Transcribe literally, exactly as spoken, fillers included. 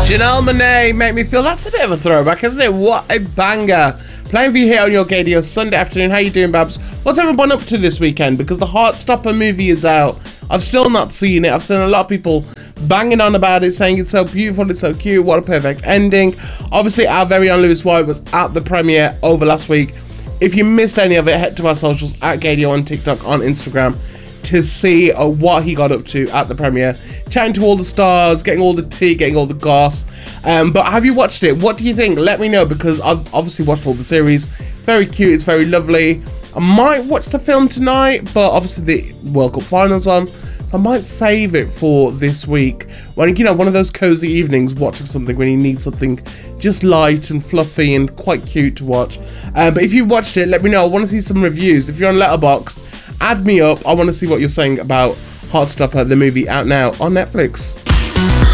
Janelle Monáe, Make Me Feel. That's a bit of a throwback, isn't it? What a banger. Playing for you here on your Gadio Sunday afternoon. How you doing, Babs? What's everyone up to this weekend? Because the Heartstopper movie is out. I've still not seen it. I've seen a lot of people banging on about it, saying it's so beautiful, it's so cute, what a perfect ending. Obviously, our very own Lewis White was at the premiere over last week. If you missed any of it, head to our socials at Gadio on TikTok, on Instagram, to see uh, what he got up to at the premiere. Chatting to all the stars, getting all the tea, getting all the goss. Um, but have you watched it? What do you think? Let me know, because I've obviously watched all the series. Very cute, it's very lovely. I might watch the film tonight, but obviously the World Cup finals on. I might save it for this week. When, you know, one of those cozy evenings watching something when you need something just light and fluffy and quite cute to watch. Um, but if you've watched it, let me know. I want to see some reviews. If you're on Letterboxd, add me up. I want to see what you're saying about Heartstopper, the movie out now on Netflix.